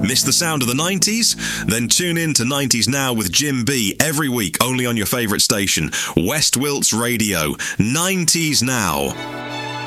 Miss the sound of the 90s? Then tune in to 90s Now with Jim B every week, only on your favourite station, West Wilts Radio. 90s Now.